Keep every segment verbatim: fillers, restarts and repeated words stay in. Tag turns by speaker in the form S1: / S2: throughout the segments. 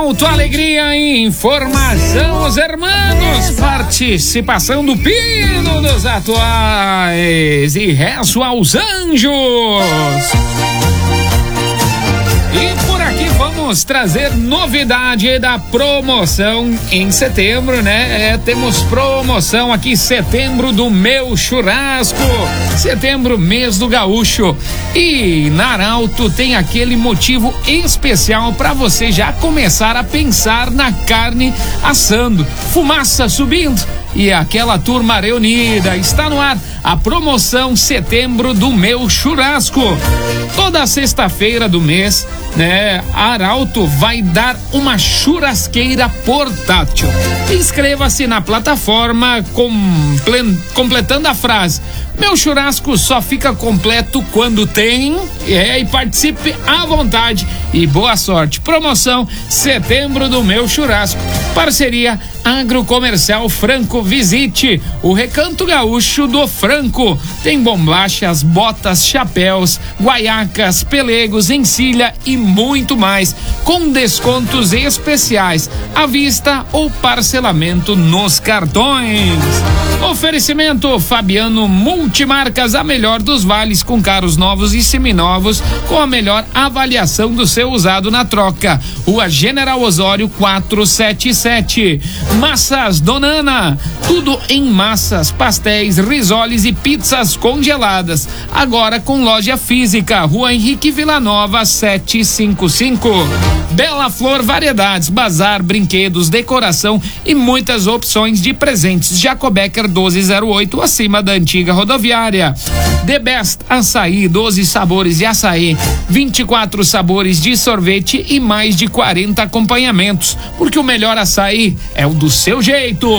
S1: Arauto, alegria e informação, os hermanos, participação do Pino dos atuais e rezo aos anjos. E por aqui vamos trazer novidade da promoção em setembro, né? É, temos promoção aqui, setembro do meu churrasco, setembro, mês do gaúcho. E na Arauto tem aquele motivo especial para você já começar a pensar na carne assando, fumaça subindo e aquela turma reunida. Está no ar a promoção setembro do meu churrasco. Toda sexta-feira do mês, né, a Arauto vai dar uma churrasqueira portátil. Inscreva-se na plataforma comple- completando a frase: meu churrasco só fica completo quando tem, é, e participe à vontade e boa sorte. Promoção setembro do meu churrasco. Parceria Agrocomercial Franco. Visite o Recanto Gaúcho do Franco. Tem bombachas, botas, chapéus, guaiacas, pelegos, encilha e muito mais, com descontos especiais à vista ou parcelamento nos cartões. Oferecimento Fabiano Multimarcas, a melhor dos vales, com carros novos e seminovos, com a melhor avaliação do seu usado na troca. Rua General Osório quatrocentos e setenta e sete. Massas Donana, tudo em massas, pastéis, risoles e pizzas congeladas. Agora com loja física, Rua Henrique Villanova setecentos e cinquenta e cinco. Bela Flor Variedades, bazar, brinquedos, decoração e muitas opções de presentes. Jacobecker doze zero oito, acima da antiga rodoviária. The Best Açaí, doze sabores de açaí, vinte e quatro sabores de sorvete e mais de quarenta acompanhamentos, porque o melhor açaí é o do seu jeito.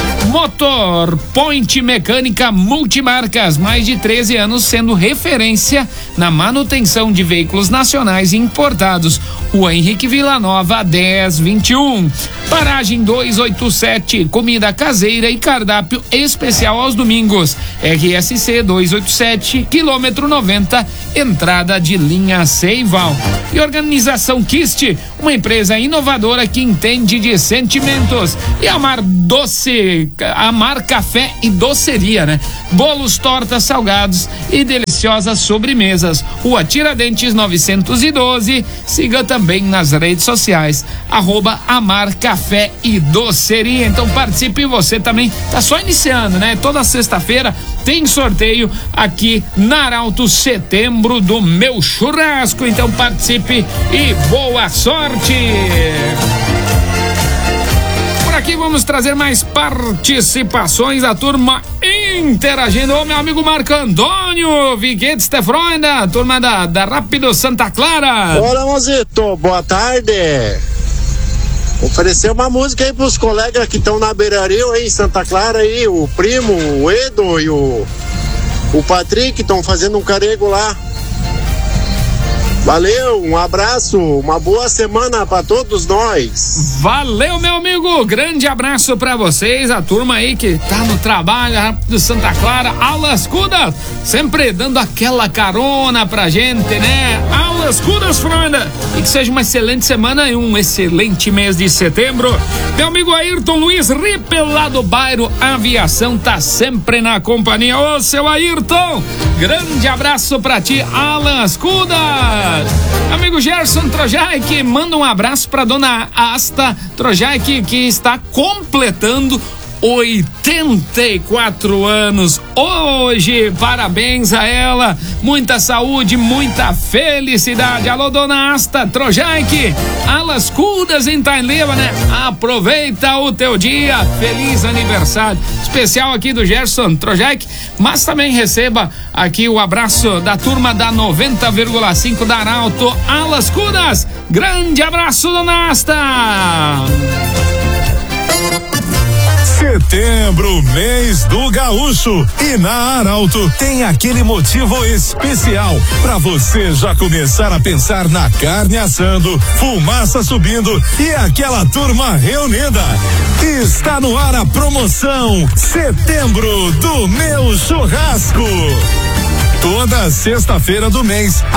S1: Motor Point Mecânica Multimarcas, mais de treze anos sendo referência na manutenção de veículos nacionais e importados. O Henrique Villanova dez vinte e um. Paragem duzentos e oitenta e sete, comida caseira e cardápio especial aos domingos. R S C duzentos e oitenta e sete, quilômetro noventa, entrada de linha Seival. E Organização Kist, uma empresa inovadora que entende de sentimentos. E Amar Doce, Amar Café e Doceria, né? Bolos, tortas, salgados e deliciosas sobremesas. Rua Tiradentes novecentos e doze. Siga também nas redes sociais, arroba Amar Café e Doceria. Então participe, você também tá só iniciando, né? Toda sexta-feira tem sorteio aqui na Arauto, setembro do meu churrasco. Então participe e boa sorte! Por aqui vamos trazer mais participações, a turma interagindo. Ô, meu amigo Marco Antônio Viguetes Tefroida, turma da, da Rápido Santa Clara.
S2: Olá, Mozito, boa tarde. Oferecer uma música aí pros colegas que estão na Beira-Rio aí em Santa Clara aí, o primo, o Edo e o, o Patrick estão fazendo um carrego lá. Valeu, um abraço, uma boa semana pra todos nós.
S1: Valeu, meu amigo, grande abraço pra vocês, a turma aí que tá no trabalho, Rápido Santa Clara, Aulas Cudas, sempre dando aquela carona pra gente, né? Aulas Cudas, Freunde, e que seja uma excelente semana e um excelente mês de setembro. Meu amigo Ayrton Luiz Rippel, lá do bairro Aviação, tá sempre na companhia. Ô, seu Ayrton, grande abraço pra ti, Aulas Cudas. Amigo Gerson Trojai, que manda um abraço pra dona Asta Trojai, que, que está completando oitenta e quatro anos hoje. Parabéns a ela, muita saúde, muita felicidade. Alô, dona Asta Trojaik, Alas Cudas em Taileva, né? Aproveita o teu dia, feliz aniversário especial aqui do Gerson Trojaik, mas também receba aqui o abraço da turma da noventa vírgula cinco da Arauto, Alas Cudas. Grande abraço, dona Asta.
S3: Setembro, mês do gaúcho, e na Arauto tem aquele motivo especial para você já começar a pensar na carne assando, fumaça subindo e aquela turma reunida. Está no ar a promoção Setembro do meu churrasco. Toda sexta-feira do mês